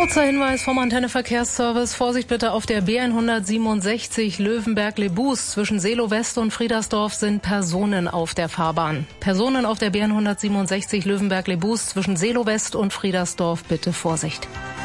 Kurzer Hinweis vom Antenne Verkehrsservice. Vorsicht bitte auf der B167 Löwenberg-Lebus. Zwischen Seelow West und Friedersdorf sind Personen auf der Fahrbahn. Personen auf der B167 Löwenberg-Lebus zwischen Seelow West und Friedersdorf, bitte Vorsicht.